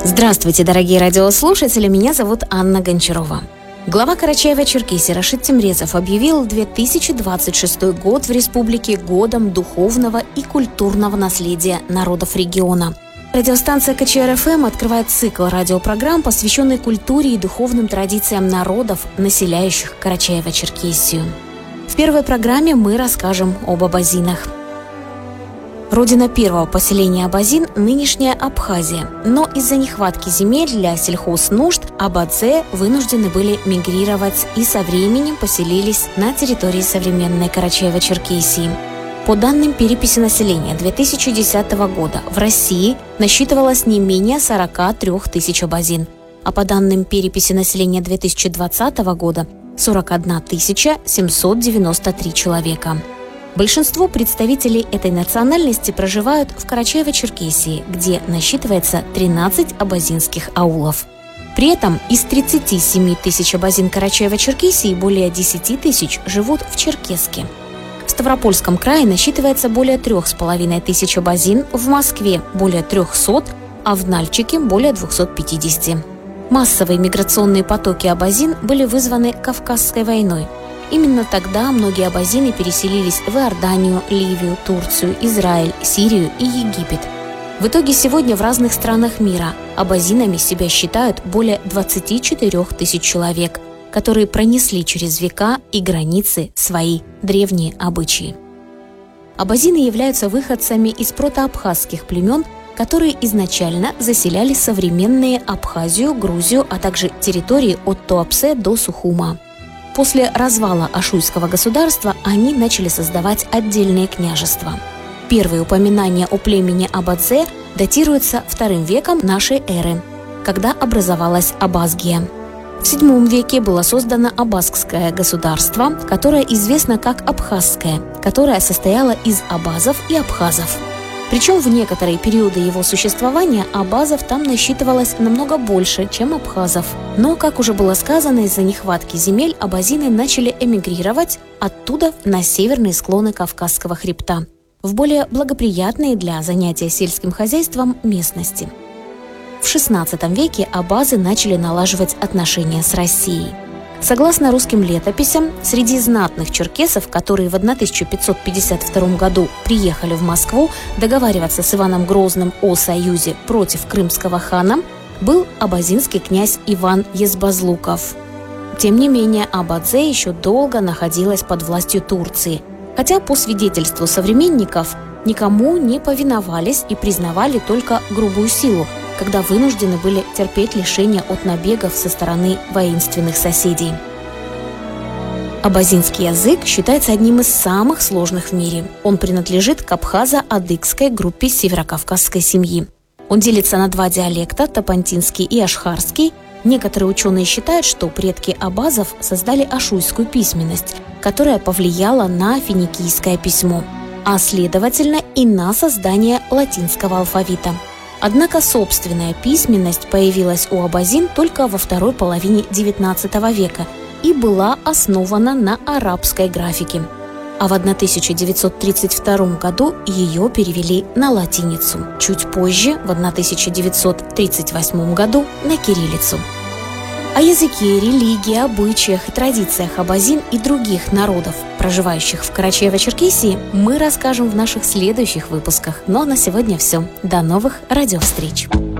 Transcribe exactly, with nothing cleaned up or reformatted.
Здравствуйте, дорогие радиослушатели, меня зовут Анна Гончарова. Глава Карачаево-Черкесии Рашид Темрезов объявил две тысячи двадцать шестой год в республике годом духовного и культурного наследия народов региона. Радиостанция ка че эр эф эм открывает цикл радиопрограмм, посвященный культуре и духовным традициям народов, населяющих Карачаево-Черкесию. В первой программе мы расскажем об абазинах. Родина первого поселения абазин – нынешняя Абхазия, но из-за нехватки земель для сельхознужд абадзе вынуждены были мигрировать и со временем поселились на территории современной Карачаево-Черкесии. По данным переписи населения две тысячи десятого года в России насчитывалось не менее сорок три тысячи абазин, а по данным переписи населения две тысячи двадцатого года – сорок одна тысяча семьсот девяносто три человека. Большинство представителей этой национальности проживают в Карачаево-Черкесии, где насчитывается тринадцать абазинских аулов. При этом из тридцати семи тысяч абазин Карачаево-Черкесии более десяти тысяч живут в Черкесске. В Ставропольском крае насчитывается более трех с половиной тысяч абазин, в Москве более трехсот, а в Нальчике более двухсот пятидесяти. Массовые миграционные потоки абазин были вызваны Кавказской войной. Именно тогда многие абазины переселились в Иорданию, Ливию, Турцию, Израиль, Сирию и Египет. В итоге сегодня в разных странах мира абазинами себя считают более двадцати четырёх тысяч человек, которые пронесли через века и границы свои древние обычаи. Абазины являются выходцами из протоабхазских племен, которые изначально заселяли современные Абхазию, Грузию, а также территории от Туапсе до Сухума. После развала Ашуйского государства они начали создавать отдельные княжества. Первые упоминания о племени абадзе датируются вторым веком нашей эры, когда образовалась Абазгия. В седьмом веке было создано Абазское государство, которое известно как Абхазское, которое состояло из абазов и абхазов. Причем в некоторые периоды его существования абазов там насчитывалось намного больше, чем абхазов. Но, как уже было сказано, из-за нехватки земель абазины начали эмигрировать оттуда на северные склоны Кавказского хребта, в более благоприятные для занятия сельским хозяйством местности. В шестнадцатом веке абазы начали налаживать отношения с Россией. Согласно русским летописям, среди знатных черкесов, которые в тысяча пятьсот пятьдесят втором году приехали в Москву договариваться с Иваном Грозным о союзе против крымского хана, был абазинский князь Иван Езбазлуков. Тем не менее, абадзе еще долго находилась под властью Турции, хотя по свидетельству современников никому не повиновались и признавали только грубую силу, когда вынуждены были терпеть лишения от набегов со стороны воинственных соседей. Абазинский язык считается одним из самых сложных в мире. Он принадлежит к абхазо-адыгской группе северокавказской семьи. Он делится на два диалекта – тапантинский и ашхарский. Некоторые ученые считают, что предки абазов создали ашуйскую письменность, которая повлияла на финикийское письмо, а следовательно и на создание латинского алфавита. Однако собственная письменность появилась у абазин только во второй половине девятнадцатого века и была основана на арабской графике. А в тысяча девятьсот тридцать втором году ее перевели на латиницу. Чуть позже, в тысяча девятьсот тридцать восьмом году, на кириллицу. О языке, религии, обычаях и традициях абазин и других народов, проживающих в Карачаево-Черкесии, мы расскажем в наших следующих выпусках. Ну а на сегодня все. До новых радиовстреч!